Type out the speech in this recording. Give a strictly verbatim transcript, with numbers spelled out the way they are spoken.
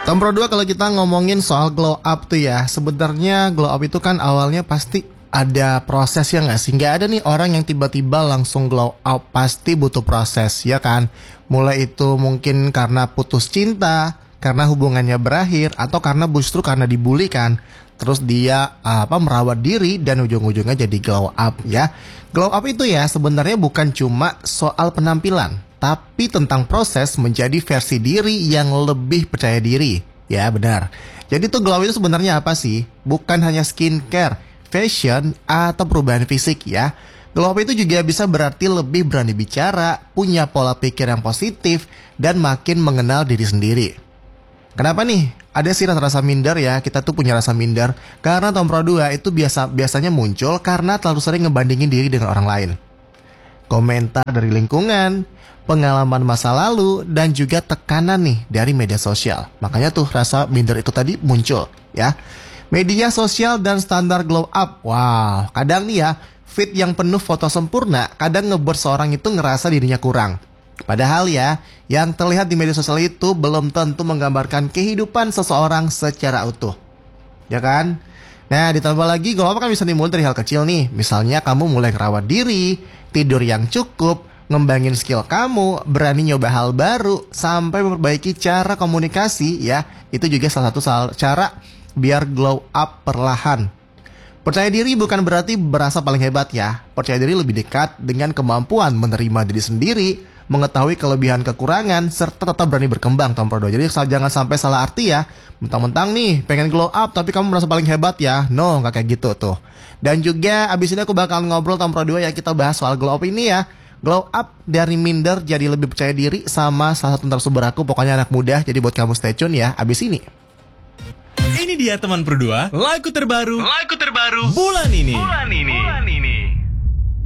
Tom Pro dua, kalau kita ngomongin soal glow up tuh ya, sebenarnya glow up itu kan awalnya pasti ada proses ya nggak sih? Nggak ada nih orang yang tiba-tiba langsung glow up, pasti butuh proses ya kan? Mulai itu mungkin karena putus cinta, karena hubungannya berakhir, atau karena justru karena dibully kan. Terus dia apa merawat diri dan ujung-ujungnya jadi glow up ya. Glow up itu ya sebenarnya bukan cuma soal penampilan, tapi tentang proses menjadi versi diri yang lebih percaya diri. Ya benar. Jadi tuh glow itu sebenarnya apa sih? Bukan hanya skincare, fashion, atau perubahan fisik ya. Glow up itu juga bisa berarti lebih berani bicara, punya pola pikir yang positif, dan makin mengenal diri sendiri. Kenapa nih? Ada sih rasa minder ya, kita tuh punya rasa minder karena Tom Pro dua itu biasa biasanya muncul karena terlalu sering ngebandingin diri dengan orang lain. Komentar dari lingkungan, pengalaman masa lalu, dan juga tekanan nih dari media sosial. Makanya tuh rasa minder itu tadi muncul ya. Media sosial dan standar glow up. Wow, kadang nih ya, feed yang penuh foto sempurna kadang ngebuat seorang itu ngerasa dirinya kurang. Padahal ya, yang terlihat di media sosial itu belum tentu menggambarkan kehidupan seseorang secara utuh. Ya kan? Nah, ditambah lagi glow up kan bisa dimulai dari hal kecil nih. Misalnya kamu mulai merawat diri, tidur yang cukup, ngembangin skill kamu, berani nyoba hal baru, sampai memperbaiki cara komunikasi ya. Itu juga salah satu cara biar glow up perlahan. Percaya diri bukan berarti berasa paling hebat ya. Percaya diri lebih dekat dengan kemampuan menerima diri sendiri, mengetahui kelebihan kekurangan, serta tetap berani berkembang, Tom Pro dua. Jadi jangan sampai salah arti ya. Mentang-mentang nih pengen glow up tapi kamu merasa paling hebat ya. No, gak kayak gitu tuh. Dan juga abis ini aku bakal ngobrol Tom Pro dua ya, kita bahas soal glow up ini ya. Glow up dari minder jadi lebih percaya diri sama salah satu narasumber aku, pokoknya anak muda. Jadi buat kamu stay tune ya abis ini. Ini dia teman Pro dua, lagu terbaru, lagu terbaru bulan ini. Bulan ini.